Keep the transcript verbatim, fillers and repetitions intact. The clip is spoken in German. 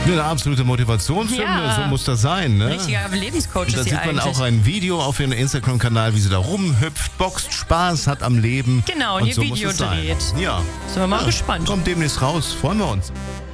Eine absolute Motivationshymne, Ja. so muss das sein. Ne? Richtiger Lebenscoach Und da ist sie sieht man eigentlich. auch ein Video auf ihrem Instagram-Kanal, wie sie da rumhüpft, boxt, Spaß hat am Leben. Genau, und und ihr so Video muss es sein. dreht. Ja. Sind wir mal ja. gespannt. Kommt demnächst raus, freuen wir uns.